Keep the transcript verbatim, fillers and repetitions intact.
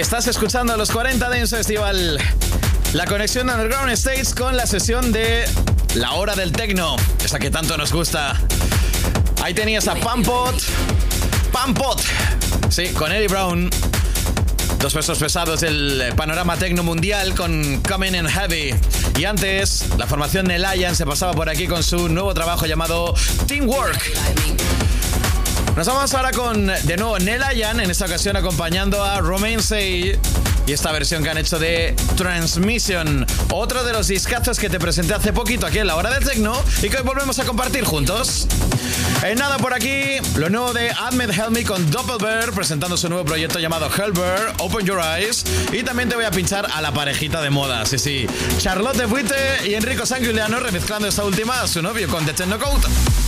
Estás escuchando los cuarenta Dance Festival. La conexión Underground Stage con la sesión de la hora del techno, esa que tanto nos gusta. Ahí tenías a Pampot. Pampot. Sí, con Eddie Brown. Dos pesos pesados del panorama techno mundial con Coming in Heavy. Y antes, la formación Nelayan se pasaba por aquí con su nuevo trabajo llamado Teamwork. Nos vamos ahora con, de nuevo, Nelayan, en esta ocasión acompañando a Romain Say y esta versión que han hecho de Transmission, otro de los discazos que te presenté hace poquito aquí en la hora del techno y que hoy volvemos a compartir juntos. En nada por aquí, lo nuevo de Ahmed Helmi con Doppelberg, presentando su nuevo proyecto llamado Hellberg, Open Your Eyes. Y también te voy a pinchar a la parejita de moda, sí, sí, Charlotte Buite y Enrico Sangiuliano remezclando esta última a su novio con The Techno Code.